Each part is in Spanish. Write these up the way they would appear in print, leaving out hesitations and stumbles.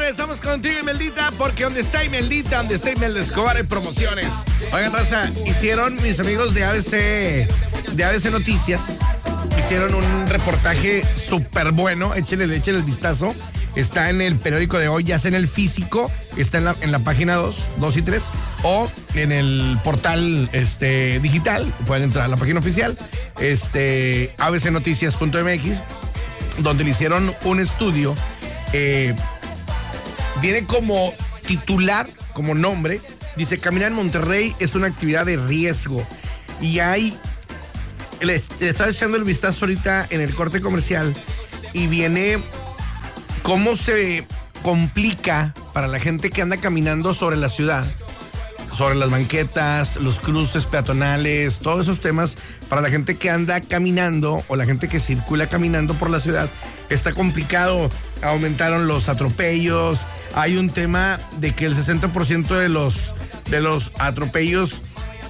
estamos contigo, Imeldita, porque donde está Imeldita, donde está Imelda Escobar, hay promociones. Oigan, raza, hicieron mis amigos de ABC Noticias, hicieron un reportaje súper bueno, échenle el vistazo. Está en el periódico de hoy, ya sea en el físico, está en la página 2 y 3, o en el portal digital, pueden entrar a la página oficial, abcnoticias.mx, donde le hicieron un estudio. Viene como titular, como nombre, dice: caminar en Monterrey es una actividad de riesgo. Y le estaba echando el vistazo ahorita en el corte comercial y viene cómo se complica para la gente que anda caminando sobre la ciudad, sobre las banquetas, los cruces peatonales, todos esos temas. Para la gente que anda caminando o la gente que circula caminando por la ciudad, está complicado. Aumentaron los atropellos. Hay un tema de que el 60% de los atropellos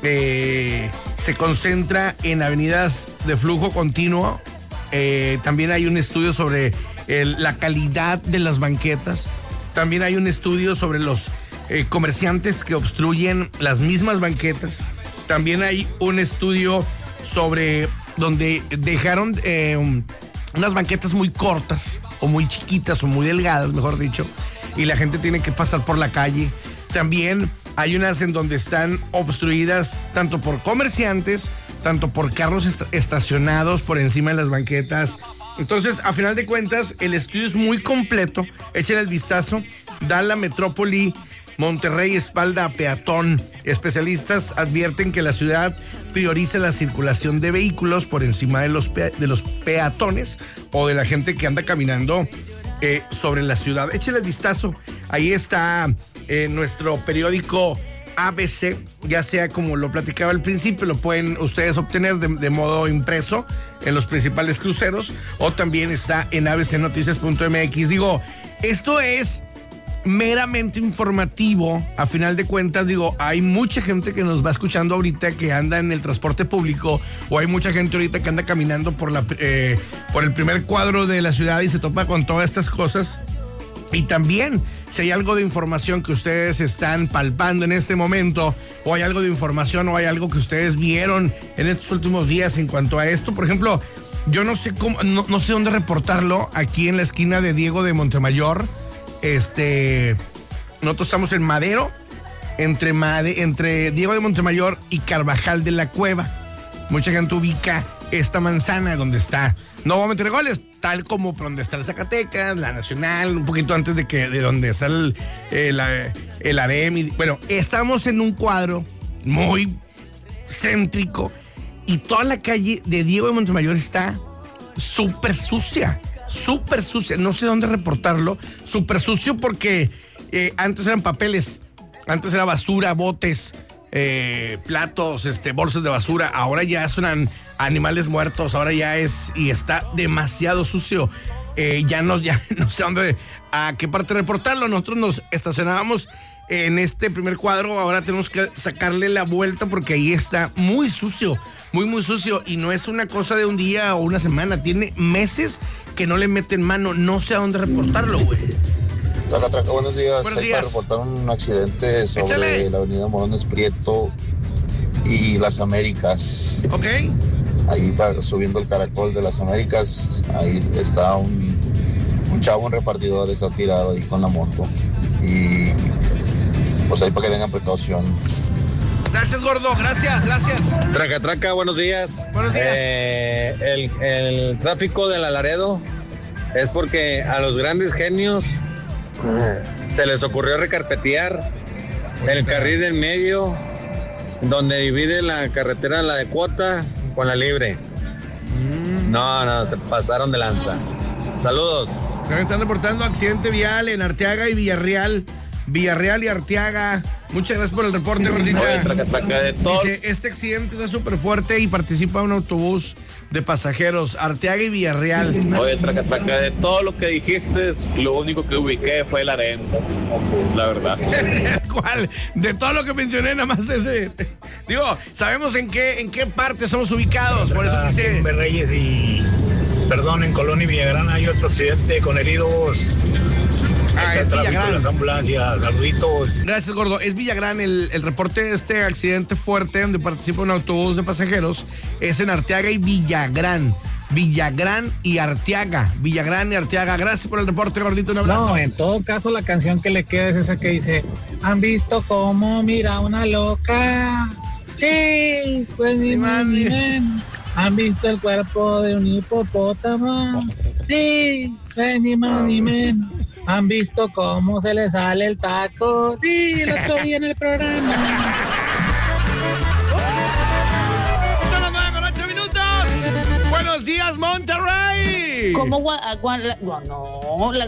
se concentra en avenidas de flujo continuo. También hay un estudio sobre la calidad de las banquetas. También hay un estudio sobre los comerciantes que obstruyen las mismas banquetas. También hay un estudio sobre donde dejaron unas banquetas muy cortas o muy chiquitas o muy delgadas, mejor dicho, y la gente tiene que pasar por la calle. También hay unas en donde están obstruidas tanto por comerciantes, tanto por carros estacionados por encima de las banquetas. Entonces, a final de cuentas, el estudio es muy completo. Échenle el vistazo. Da la metrópoli Monterrey espalda a peatón. Especialistas advierten que la ciudad prioriza la circulación de vehículos por encima de los peatones o de la gente que anda caminando sobre la ciudad. Échenle el vistazo. Ahí está nuestro periódico ABC, ya sea como lo platicaba al principio, lo pueden ustedes obtener de modo impreso en los principales cruceros, o también está en abcnoticias.mx. Digo, esto es meramente informativo. A final de cuentas, digo, hay mucha gente que nos va escuchando ahorita que anda en el transporte público, o hay mucha gente ahorita que anda caminando por el primer cuadro de la ciudad y se topa con todas estas cosas. Y también, si hay algo de información que ustedes están palpando en este momento, o hay algo de información, o hay algo que ustedes vieron en estos últimos días en cuanto a esto, por ejemplo, yo no sé cómo, no sé dónde reportarlo, aquí en la esquina de Diego de Montemayor. Nosotros estamos en Madero, entre Diego de Montemayor y Carvajal de la Cueva. Mucha gente ubica esta manzana donde está, no voy a meter goles, tal como por donde está el Zacatecas, la Nacional, un poquito antes de donde está el AREM. Bueno, estamos en un cuadro muy céntrico y toda la calle de Diego de Montemayor está súper sucia. No sé dónde reportarlo. Súper sucio porque antes eran papeles, antes era basura, botes, platos, bolsas de basura. Ahora ya son animales muertos, ahora ya y está demasiado sucio. Ya no sé a qué parte reportarlo. Nosotros nos estacionábamos en este primer cuadro, ahora tenemos que sacarle la vuelta porque ahí está muy sucio, muy sucio, y no es una cosa de un día o una semana, tiene meses que no le meten mano. No sé a dónde reportarlo, güey. Traca, buenos días. Buenos días. Para reportar un accidente sobre Échale. la avenida Morones Prieto y Las Américas. Ok. Ahí subiendo el caracol de Las Américas, ahí está un chavo, un repartidor, está tirado ahí con la moto. Y pues ahí para que tengan precaución. Gracias, gordo, gracias. Traca, buenos días. Buenos días. El tráfico de la Laredo es porque a los grandes genios se les ocurrió recarpetear el carril del medio, donde divide la carretera, la de cuota, con la libre. No, se pasaron de lanza. Saludos. Se están reportando accidente vial en Arteaga y Villarreal y Arteaga. Muchas gracias por el reporte, gordita. Traca, de todo. Dice, este accidente está súper fuerte y participa un autobús de pasajeros, Arteaga y Villarreal. Oye, traca, de todo lo que dijiste, lo único que ubiqué fue el AREM, la verdad. ¿Cuál? De todo lo que mencioné, nada más ese. Digo, sabemos en qué parte somos ubicados, por eso dice... En Reyes y, en Colón y Villagrán hay otro accidente con heridos. Es Villagrán. Las ambulancias, saluditos. Gracias, gordo. Es Villagrán. El reporte de este accidente fuerte donde participa un autobús de pasajeros es en Arteaga y Villagrán. Villagrán y Arteaga. Villagrán y Arteaga. Gracias por el reporte, gordito. Un abrazo. No, en todo caso la canción que le queda es esa que dice: ¿han visto cómo mira una loca? Sí, pues ni más ni menos. ¿Han visto el cuerpo de un hipopótamo? Sí, pues ni más ni menos. ¿Han visto cómo se le sale el taco? Sí, el otro día en el programa. Son las 9:08 minutos. Buenos días, Monterrey. ¿Cómo? No,